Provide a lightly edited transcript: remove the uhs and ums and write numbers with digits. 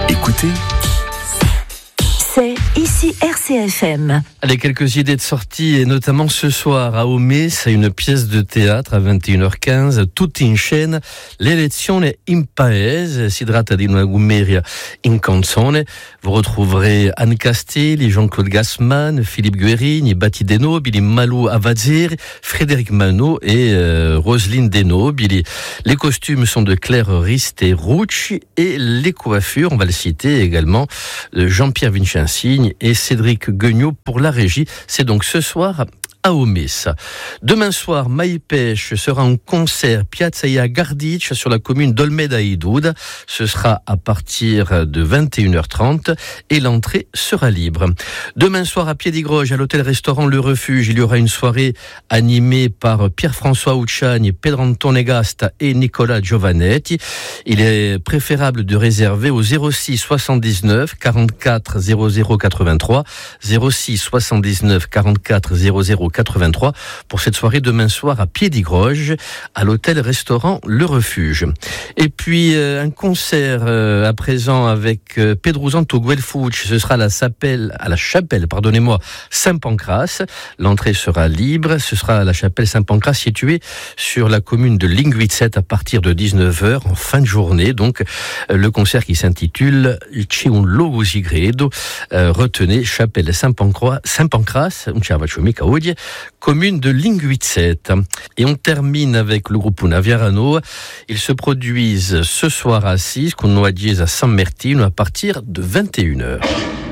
Écoutez, c'est ici RCFM. Allez, quelques idées de sortie, et notamment ce soir à Omé, c'est une pièce de théâtre à 21h15, toute in scène, l'elezione in paese, si tratta di una commedia in canzone. Vous retrouverez Anne Castelli, Jean-Claude Gassman, Philippe Guerini, Batti De Nobili, Malou Avazzeri, Frédéric Manot et Roselyne De Nobili. Les costumes sont de Claire Riste et Rucci, et les coiffures, on va le citer également, de Jean-Pierre Vincensigne et Cédric Guignot pour la régie. C'est donc ce soir à Omès. Demain soir, Maïpêche sera en concert Piazza Ia Gardic sur la commune d'Olmeda Idoud. Ce sera à partir de 21h30 et l'entrée sera libre. Demain soir à Piedigroge, à l'hôtel-restaurant Le Refuge, il y aura une soirée animée par Pierre-François Ucciani, Pedro Antone Gasta et Nicolas Giovanetti. Il est préférable de réserver au 06 79 44 00 83, 06 79 44 00 83 pour cette soirée demain soir à Piedigroge, à l'hôtel-restaurant Le Refuge. Et puis un concert à présent avec Pedro Santo Guelfucci, ce sera à la chapelle Saint-Pancras. L'entrée sera libre, ce sera à la chapelle Saint-Pancras située sur la commune de Linguizet à partir de 19h en fin de journée. Donc le concert qui s'intitule C'è un luogo segreto, retenez chapelle Saint-Pancras, commune de Linguizet. Et on termine avec le groupe Naviarano. Ils se produisent ce soir à 6, con Noadies à San Martino à partir de 21h.